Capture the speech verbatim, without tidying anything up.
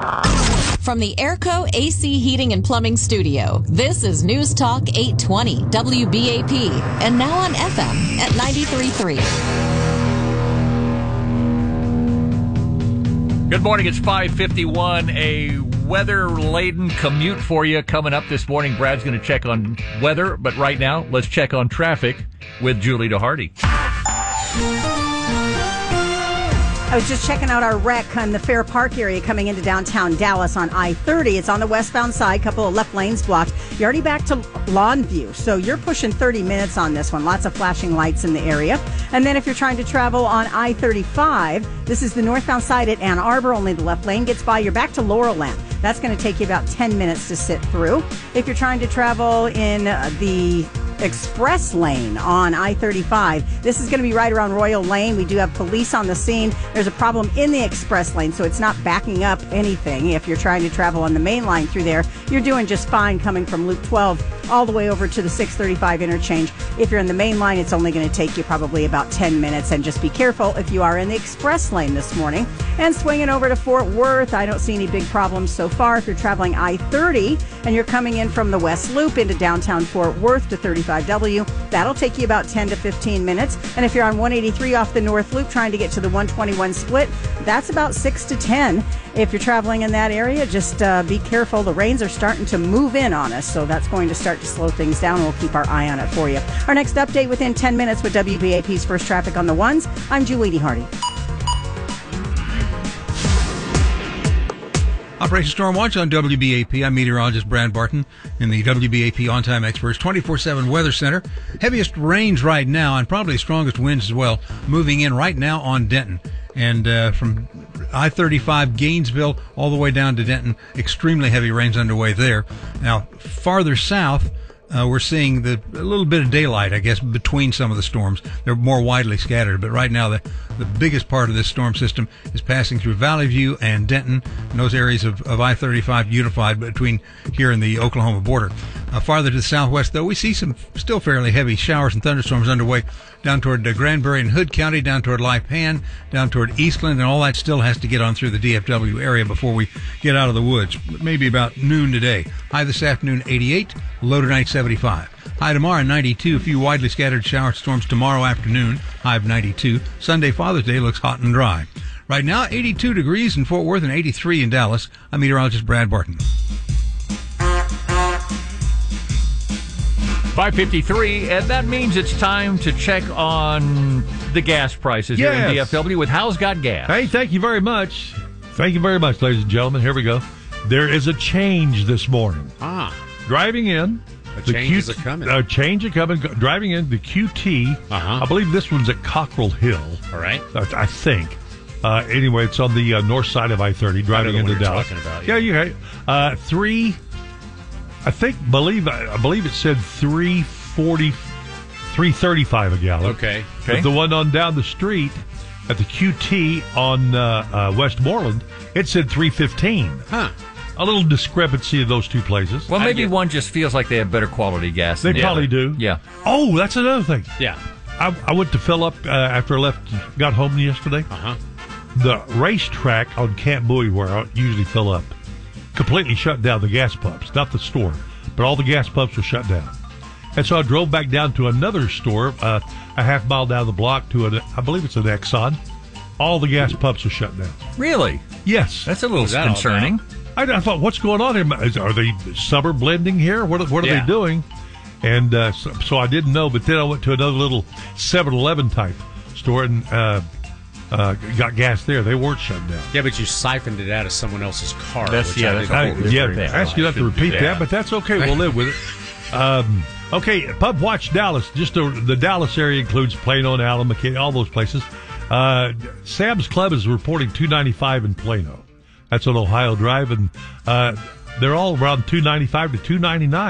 From the Airco A C Heating and Plumbing Studio, this is News Talk eight twenty W B A P, and now on F M at ninety-three point three. Good morning, it's five fifty-one, a weather-laden commute for you coming up this morning. Brad's going to check on weather, but right now, let's check on traffic with Julie DeHardy. I was just checking out our wreck on the Fair Park area coming into downtown Dallas on I thirty. It's on the westbound side, couple of left lanes blocked. You're already back to Longview, so you're pushing thirty minutes on this one. Lots of flashing lights in the area. And then if you're trying to travel on I thirty-five, this is the northbound side at Ann Arbor. Only the left lane gets by. You're back to Laurel Land. That's going to take you about ten minutes to sit through. If you're trying to travel in the express lane on I thirty-five, this is going to be right around Royal Lane. We do have police on the scene. There's a problem in the express lane, so it's not backing up anything. If you're trying to travel on the main line through there, you're doing just fine coming from Loop twelve all the way over to the six thirty-five interchange. If you're in the main line, it's only going to take you probably about ten minutes, and just be careful if you are in the express lane this morning. And swinging over to Fort Worth, I don't see any big problems so far. If you're traveling I thirty and you're coming in from the West Loop into downtown Fort Worth to thirty-five W, that'll take you about ten to fifteen minutes. And if you're on one eighty-three off the North Loop trying to get to the one twenty-one split, that's about six to ten. If you're traveling in that area, just uh, be careful. The rains are starting to move in on us, so that's going to start to slow things down. We'll keep our eye on it for you. Our next update within ten minutes with W B A P's First Traffic on the Ones. I'm Julie DeHardy. Operation Storm Watch on W B A P. I'm meteorologist Brad Barton in the W B A P On Time Experts twenty-four seven Weather Center. Heaviest rains right now, and probably strongest winds as well, moving in right now on Denton. And uh, from I thirty-five Gainesville all the way down to Denton, extremely heavy rains underway there. Now, farther south, Uh, we're seeing the a little bit of daylight, I guess, between some of the storms. They're more widely scattered, but right now the, the biggest part of this storm system is passing through Valley View and Denton, and those areas of, of I thirty-five unified between here and the Oklahoma border. Uh, farther to the southwest, though, we see some still fairly heavy showers and thunderstorms underway down toward uh, Granbury and Hood County, down toward Lipan, down toward Eastland, and all that still has to get on through the D F W area before we get out of the woods. Maybe about noon today. High this afternoon, eighty-eight. Low tonight, seventy-five. High tomorrow, ninety-two. A few widely scattered shower storms tomorrow afternoon. High of ninety-two. Sunday, Father's Day, looks hot and dry. Right now, eighty-two degrees in Fort Worth and eighty-three in Dallas. I'm meteorologist Brad Barton. five fifty-three, and that means it's time to check on the gas prices yes. here in D F W with Hal's Got Gas. Hey, thank you very much. Thank you very much, ladies and gentlemen. Here we go. There is a change this morning. Ah. Driving in. A the change Q- is coming. A change is coming. Driving in, the Q T. Uh-huh. I believe this one's at Cockrell Hill. All right. I, I think. Uh, anyway, it's on the uh, north side of I thirty, driving into Dallas. About, yeah, yeah. You uh, three. I think believe I believe it said three forty, three thirty five a gallon. Okay. Okay. But the one on down the street at the Q T on uh, uh, Westmoreland, it said three fifteen. Huh. A little discrepancy in those two places. Well, maybe get... one just feels like they have better quality gas They than the probably other. do. Yeah. Oh, that's another thing. Yeah. I, I went to fill up uh, after I left, got home yesterday. Uh-huh. The racetrack on Camp Bowie, where I usually fill up, completely shut down the gas pumps. Not the store, but all the gas pumps were shut down. And so I drove back down to another store uh, a half mile down the block to, a, I believe it's an Exxon. All the gas pumps are shut down. Really? Yes. That's a little that concerning. I, I thought, what's going on here? Is, are they summer blending here? What, what are Yeah. they doing? And uh, so, so I didn't know, but then I went to another little seven eleven type store and uh, uh, got gas there. They weren't shut down. Yeah, but you siphoned it out of someone else's car. That's- which yeah, I that's didn't I, a whole think yeah, was very I asked you not to repeat Yeah. that, but that's okay. We'll live with it. Um, okay, Pub Watch Dallas. Just the, the Dallas area includes Plano and Allen, McKinney, all those places. Uh, Sam's Club is reporting two ninety-five in Plano. That's on Ohio Drive, and uh, they're all around two ninety-five to two ninety-nine.